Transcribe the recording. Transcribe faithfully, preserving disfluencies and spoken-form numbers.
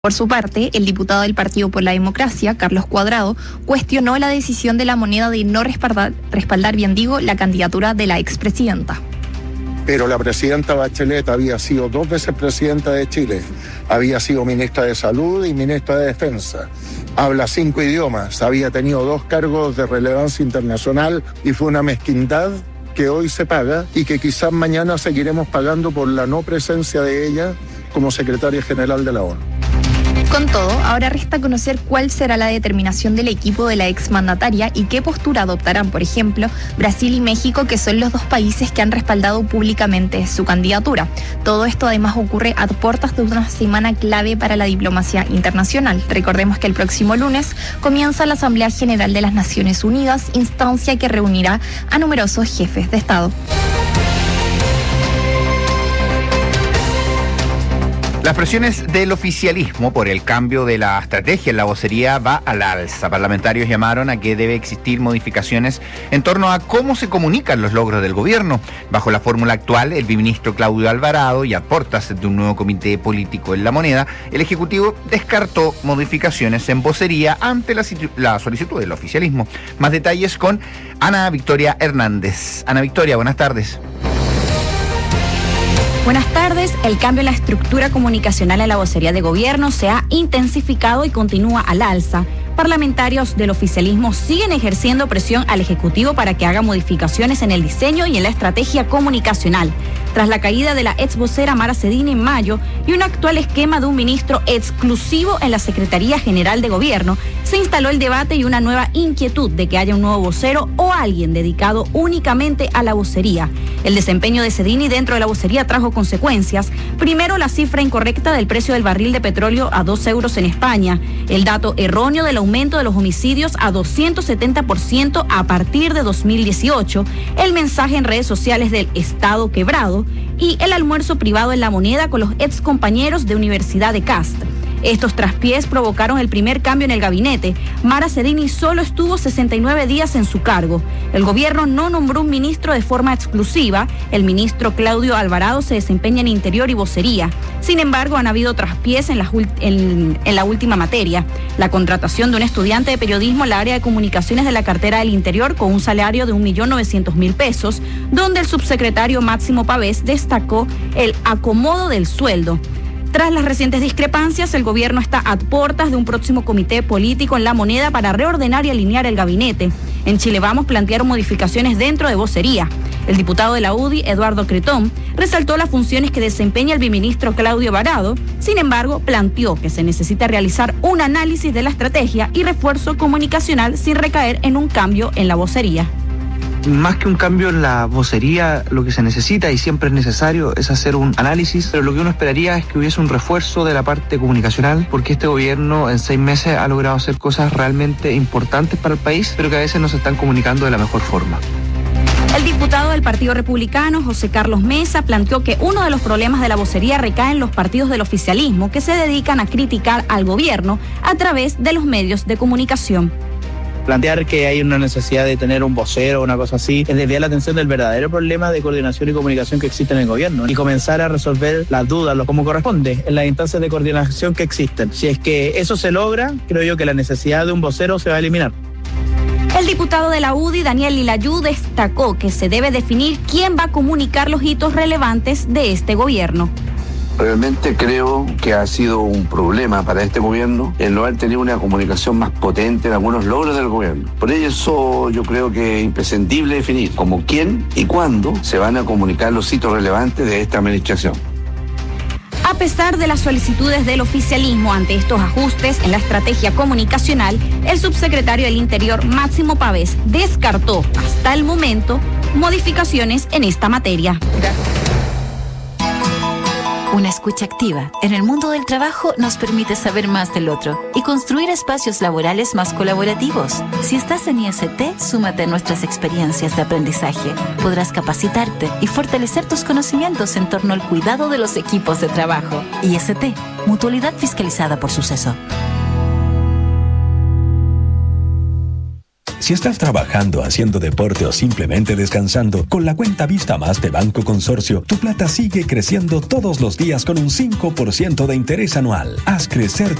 Por su parte, el diputado del Partido por la Democracia, Carlos Cuadrado, cuestionó la decisión de la moneda de no respaldar, respaldar bien digo, la candidatura de la expresidenta. Pero la presidenta Bachelet había sido dos veces presidenta de Chile, había sido ministra de Salud y ministra de Defensa, habla cinco idiomas, había tenido dos cargos de relevancia internacional y fue una mezquindad que hoy se paga y que quizás mañana seguiremos pagando por la no presencia de ella como secretaria general de la ONU. Con todo, ahora resta conocer cuál será la determinación del equipo de la exmandataria y qué postura adoptarán, por ejemplo, Brasil y México, que son los dos países que han respaldado públicamente su candidatura. Todo esto además ocurre a puertas de una semana clave para la diplomacia internacional. Recordemos que el próximo lunes comienza la Asamblea General de las Naciones Unidas, instancia que reunirá a numerosos jefes de Estado. Las presiones del oficialismo por el cambio de la estrategia en la vocería va al alza. Parlamentarios llamaron a que debe existir modificaciones en torno a cómo se comunican los logros del gobierno. Bajo la fórmula actual, el biministro Claudio Alvarado y a portas de un nuevo comité político en La Moneda, el Ejecutivo descartó modificaciones en vocería ante la, la solicitud del oficialismo. Más detalles con Ana Victoria Hernández. Ana Victoria, buenas tardes. Buenas tardes. El cambio en la estructura comunicacional en la vocería de gobierno se ha intensificado y continúa al alza. Parlamentarios del oficialismo siguen ejerciendo presión al Ejecutivo para que haga modificaciones en el diseño y en la estrategia comunicacional. Tras la caída de la ex vocera Mara Cedini en mayo y un actual esquema de un ministro exclusivo en la Secretaría General de Gobierno, se instaló el debate y una nueva inquietud de que haya un nuevo vocero o alguien dedicado únicamente a la vocería. El desempeño de Cedini dentro de la vocería trajo consecuencias. Primero, la cifra incorrecta del precio del barril de petróleo a dos euros en España, el dato erróneo del aumento de los homicidios a doscientos setenta por ciento a partir de dos mil dieciocho, el mensaje en redes sociales del Estado quebrado y el almuerzo privado en La Moneda con los ex compañeros de Universidad de Castro. Estos traspiés provocaron el primer cambio en el gabinete. Mara Cedini solo estuvo sesenta y nueve días en su cargo. El gobierno no nombró un ministro de forma exclusiva. El ministro Claudio Alvarado se desempeña en Interior y Vocería. Sin embargo, han habido traspiés en la, en, en la última materia. La contratación de un estudiante de periodismo en la área de comunicaciones de la cartera del Interior con un salario de un millón novecientos mil pesos, donde el subsecretario Máximo Pavés destacó el acomodo del sueldo. Tras las recientes discrepancias, el gobierno está a puertas de un próximo comité político en La Moneda para reordenar y alinear el gabinete. En Chile Vamos plantearon modificaciones dentro de vocería. El diputado de la U D I, Eduardo Cretón, resaltó las funciones que desempeña el biministro Claudio Alvarado. Sin embargo, planteó que se necesita realizar un análisis de la estrategia y refuerzo comunicacional sin recaer en un cambio en la vocería. Más que un cambio en la vocería, lo que se necesita y siempre es necesario es hacer un análisis, pero lo que uno esperaría es que hubiese un refuerzo de la parte comunicacional, porque este gobierno en seis meses ha logrado hacer cosas realmente importantes para el país, pero que a veces no se están comunicando de la mejor forma. El diputado del Partido Republicano, José Carlos Mesa, planteó que uno de los problemas de la vocería recae en los partidos del oficialismo que se dedican a criticar al gobierno a través de los medios de comunicación. Plantear que hay una necesidad de tener un vocero o una cosa así es desviar la atención del verdadero problema de coordinación y comunicación que existe en el gobierno y comenzar a resolver las dudas, lo como corresponde, en las instancias de coordinación que existen. Si es que eso se logra, creo yo que la necesidad de un vocero se va a eliminar. El diputado de la U D I, Daniel Lilayú, destacó que se debe definir quién va a comunicar los hitos relevantes de este gobierno. Realmente creo que ha sido un problema para este gobierno el no haber tenido una comunicación más potente en algunos logros del gobierno. Por eso yo creo que es imprescindible definir cómo, quién y cuándo se van a comunicar los hitos relevantes de esta administración. A pesar de las solicitudes del oficialismo ante estos ajustes en la estrategia comunicacional, el subsecretario del Interior, Máximo Pavés, descartó hasta el momento modificaciones en esta materia. Una escucha activa en el mundo del trabajo nos permite saber más del otro y construir espacios laborales más colaborativos. Si estás en I S T, súmate a nuestras experiencias de aprendizaje. Podrás capacitarte y fortalecer tus conocimientos en torno al cuidado de los equipos de trabajo. I S T, mutualidad fiscalizada por Suceso. Si estás trabajando, haciendo deporte o simplemente descansando, con la cuenta Vista Más de Banco Consorcio, tu plata sigue creciendo todos los días con un cinco por ciento de interés anual. Haz crecer